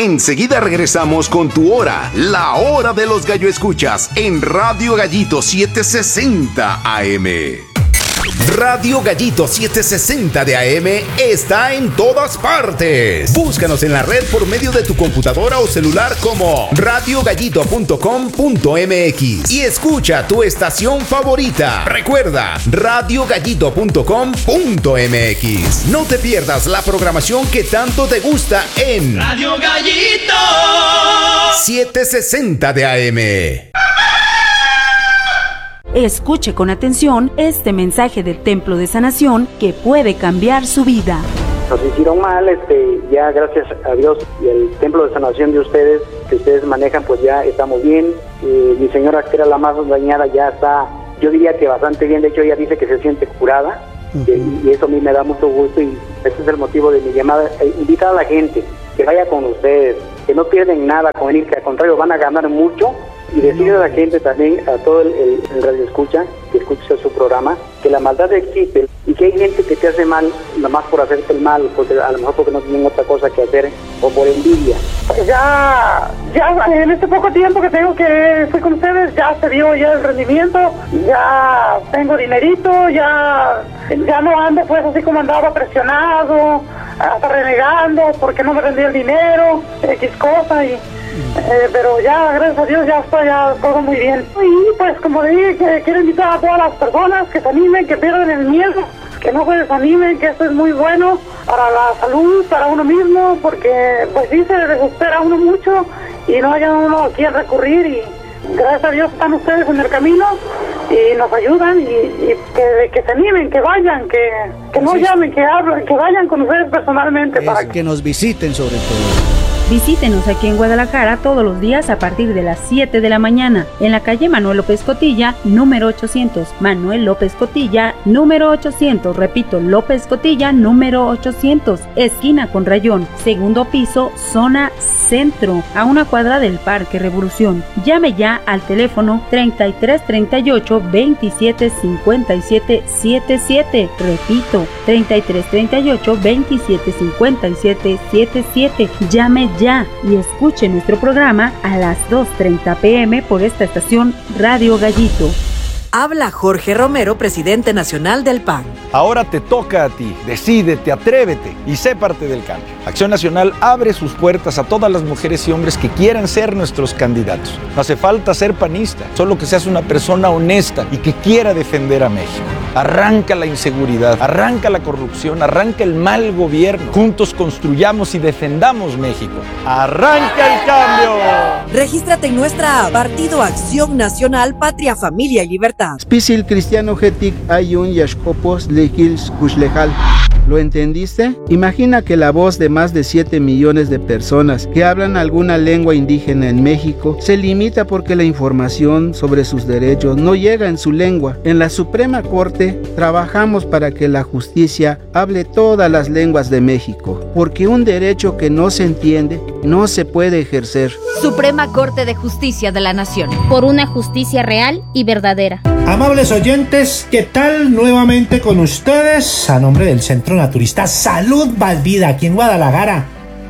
Enseguida regresamos con tu hora, la hora de los gallo escuchas en Radio Gallito 760 AM. Radio Gallito 760 de AM está en todas partes. Búscanos en la red por medio de tu computadora o celular como radiogallito.com.mx y escucha tu estación favorita. Recuerda, radiogallito.com.mx. No te pierdas la programación que tanto te gusta en Radio Gallito 760 de AM. Escuche con atención este mensaje del Templo de Sanación que puede cambiar su vida. Nos hicieron mal, ya gracias a Dios y el Templo de Sanación de ustedes, que ustedes manejan, pues ya estamos bien. Mi señora, que era la más dañada, ya está, yo diría que bastante bien. De hecho, ella dice que se siente curada, y eso a mí me da mucho gusto, y ese es el motivo de mi llamada. Invitar a la gente que vaya con ustedes, que no pierden nada con ir, que al contrario van a ganar mucho. Y decirle a la gente también, a todo el radio escucha, que escucha su programa, que la maldad existe y que hay gente que te hace mal nomás por hacerte el mal, porque a lo mejor porque no tienen otra cosa que hacer o por envidia. Ya en este poco tiempo que tengo que fui con ustedes, ya se vio ya el rendimiento, ya tengo dinerito, ya no ando pues así como andaba presionado, hasta renegando porque no me rendía el dinero, X cosa pero ya, gracias a Dios, ya está ya todo muy bien. Y pues como dije, que quiero invitar a todas las personas que se animen, que pierdan el miedo, que no se desanimen, que esto es muy bueno para la salud, para uno mismo, porque pues sí se desespera uno mucho y no haya uno a quien recurrir, y gracias a Dios están ustedes en el camino y nos ayudan, y que se animen, que vayan, que no llamen, que hablen, que vayan con ustedes personalmente para que nos visiten sobre todo. Visítenos aquí en Guadalajara todos los días a partir de las 7 de la mañana en la calle Manuel López Cotilla, número 800. Manuel López Cotilla, número 800. Repito, López Cotilla, número 800. Esquina con Rayón, segundo piso, zona centro, a una cuadra del Parque Revolución. Llame ya al teléfono 3338 27 57 77. Repito, 3338 27 57 77. Llame ya y escuche nuestro programa a las 2:30 p.m. por esta estación Radio Gallito. Habla Jorge Romero, presidente nacional del PAN. Ahora te toca a ti. Decídete, atrévete y sé parte del cambio. Acción Nacional abre sus puertas a todas las mujeres y hombres que quieran ser nuestros candidatos. No hace falta ser panista, solo que seas una persona honesta y que quiera defender a México. Arranca la inseguridad, arranca la corrupción, arranca el mal gobierno. Juntos construyamos y defendamos México. ¡Arranca el cambio! Regístrate en nuestra app Partido Acción Nacional, Patria, Familia y Libertad. Spisil cristiano getik ayun yashkopos lehils kushlejal. ¿Lo entendiste? Imagina que la voz de más de 7 millones de personas que hablan alguna lengua indígena en México se limita porque la información sobre sus derechos no llega en su lengua. En la Suprema Corte trabajamos para que la justicia hable todas las lenguas de México, porque un derecho que no se entiende no se puede ejercer. Suprema Corte de Justicia de la Nación. Por una justicia real y verdadera. Amables oyentes, ¿qué tal? Nuevamente con ustedes, a nombre del Centro Naturista Salud Valvida, aquí en Guadalajara.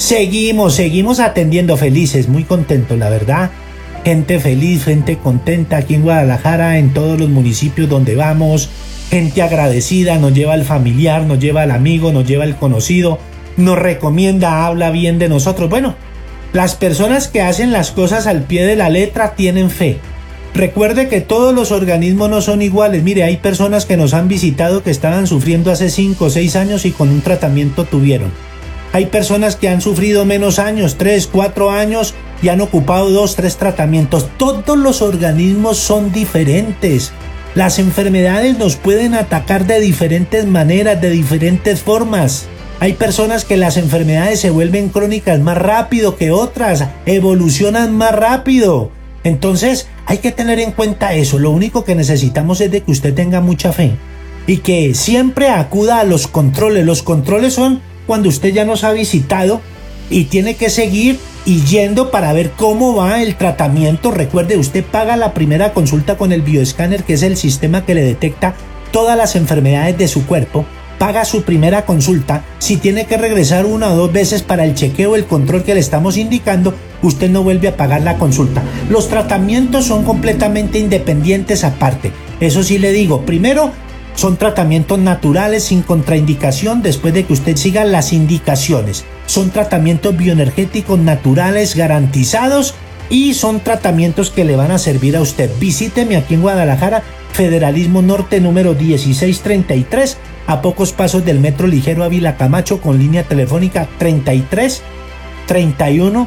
Seguimos atendiendo felices, muy contentos, la verdad. Gente feliz, gente contenta aquí en Guadalajara, en todos los municipios donde vamos. Gente agradecida, nos lleva el familiar, nos lleva el amigo, nos lleva el conocido, nos recomienda, habla bien de nosotros. Bueno, las personas que hacen las cosas al pie de la letra tienen fe. Recuerde que todos los organismos no son iguales. Mire, hay personas que nos han visitado que estaban sufriendo hace 5 o 6 años y con un tratamiento tuvieron. Hay personas que han sufrido menos años, 3, 4 años y han ocupado 2, 3 tratamientos. Todos los organismos son diferentes. Las enfermedades nos pueden atacar de diferentes maneras, de diferentes formas. Hay personas que las enfermedades se vuelven crónicas más rápido que otras, evolucionan más rápido. Entonces hay que tener en cuenta eso. Lo único que necesitamos es de que usted tenga mucha fe y que siempre acuda a los controles. Los controles son cuando usted ya nos ha visitado y tiene que seguir y yendo para ver cómo va el tratamiento. Recuerde, usted paga la primera consulta con el bioescáner, que es el sistema que le detecta todas las enfermedades de su cuerpo, paga su primera consulta, si tiene que regresar 1 o 2 veces para el chequeo o el control que le estamos indicando, usted no vuelve a pagar la consulta. Los tratamientos son completamente independientes aparte. Eso sí le digo, primero son tratamientos naturales sin contraindicación después de que usted siga las indicaciones. Son tratamientos bioenergéticos naturales garantizados y son tratamientos que le van a servir a usted. Visíteme aquí en Guadalajara, Federalismo Norte número 1633, a pocos pasos del Metro Ligero Ávila Camacho, con línea telefónica 33 31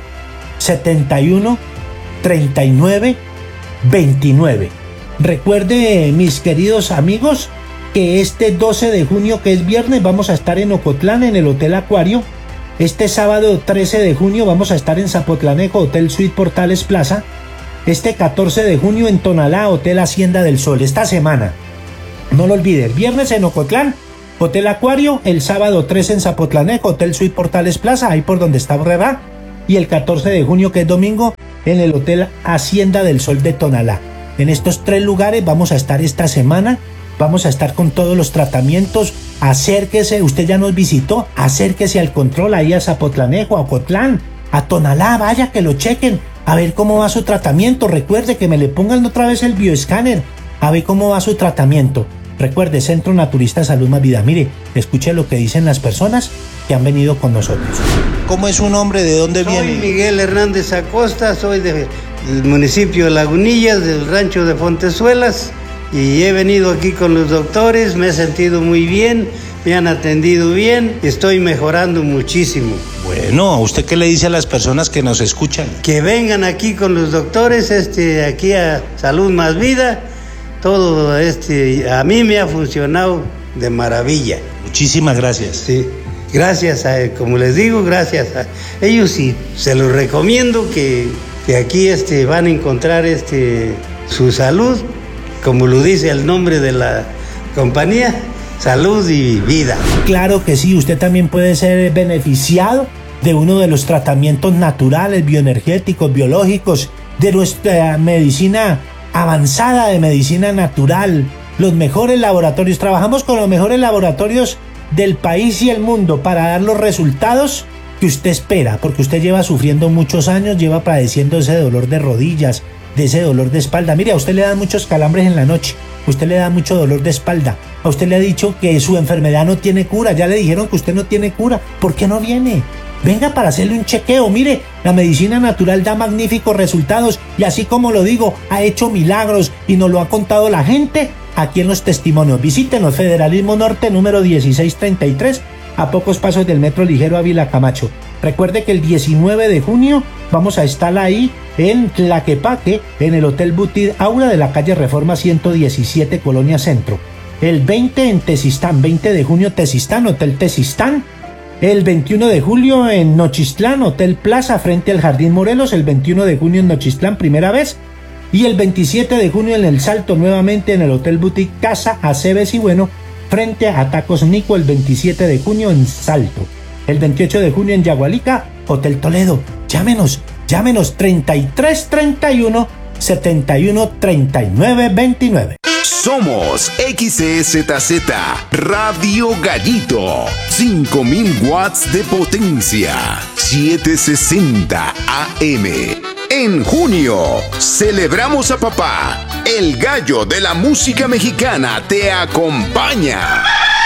71 39 29. Recuerde, mis queridos amigos, que este 12 de junio, que es viernes, vamos a estar en Ocotlán, en el Hotel Acuario. Este sábado 13 de junio vamos a estar en Zapotlanejo, Hotel Suite Portales Plaza. Este 14 de junio en Tonalá, Hotel Hacienda del Sol. Esta semana, no lo olvide, el viernes en Ocotlán, Hotel Acuario, el sábado 13 en Zapotlanejo, Hotel Suite Portales Plaza, ahí por donde está Borrera, y el 14 de junio, que es domingo, en el Hotel Hacienda del Sol de Tonalá. En estos 3 lugares vamos a estar esta semana. Vamos a estar con todos los tratamientos. Acérquese, usted ya nos visitó, acérquese al control ahí a Zapotlanejo, a Ocotlán, a Tonalá, vaya que lo chequen, a ver cómo va su tratamiento. Recuerde que me le pongan otra vez el bioescáner, a ver cómo va su tratamiento. Recuerde, Centro Naturista Salud Más Vida. Mire, escuche lo que dicen las personas que han venido con nosotros. ¿Cómo es su nombre? ¿De dónde viene? Soy Miguel Hernández Acosta, soy del municipio de Lagunillas, del rancho de Fontezuelas. Y he venido aquí con los doctores, me he sentido muy bien, me han atendido bien, estoy mejorando muchísimo. Bueno, ¿usted qué le dice a las personas que nos escuchan? Que vengan aquí con los doctores, aquí a Salud Más Vida, todo a mí me ha funcionado de maravilla. Muchísimas gracias. Sí, gracias como les digo, gracias a ellos, sí, se los recomiendo que aquí van a encontrar su salud. Como lo dice el nombre de la compañía, Salud y Vida. Claro que sí, usted también puede ser beneficiado de uno de los tratamientos naturales, bioenergéticos, biológicos, de nuestra medicina avanzada, de medicina natural. Los mejores laboratorios, trabajamos con los mejores laboratorios del país y el mundo para dar los resultados que usted espera, porque usted lleva sufriendo muchos años, lleva padeciendo ese dolor de rodillas, de ese dolor de espalda. Mire, a usted le dan muchos calambres en la noche, a usted le da mucho dolor de espalda, a usted le ha dicho que su enfermedad no tiene cura, ya le dijeron que usted no tiene cura. ¿Por qué no viene? Venga para hacerle un chequeo. Mire, la medicina natural da magníficos resultados y así como lo digo, ha hecho milagros y nos lo ha contado la gente aquí en los testimonios. Visítenos, Federalismo Norte número 1633, a pocos pasos del Metro Ligero Ávila Camacho. Recuerde que el 19 de junio vamos a estar ahí en Tlaquepaque, en el Hotel Butit Aura de la calle Reforma 117, Colonia Centro. El 20 en Tezistán, 20 de junio Tezistán, Hotel Tezistán. El 21 de julio en Nochistlán, Hotel Plaza, frente al Jardín Morelos. El 21 de junio en Nochistlán, primera vez. Y el 27 de junio en El Salto, nuevamente en el Hotel Boutique Casa Aceves y Bueno, frente a Tacos Nico. El 27 de junio en Salto. El 28 de junio en Yagualica, Hotel Toledo. Llámenos 33 31 71 39 29. Somos XEZZ Radio Gallito, 5000 watts de potencia, 760 AM. En junio, celebramos a papá. El gallo de la música mexicana te acompaña.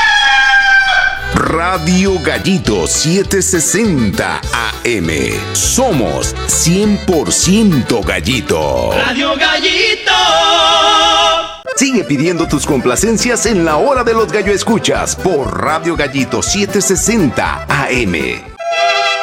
Radio Gallito 760 AM. Somos 100% Gallito. Radio Gallito. Sigue pidiendo tus complacencias en la hora de los gallo escuchas por Radio Gallito 760 AM.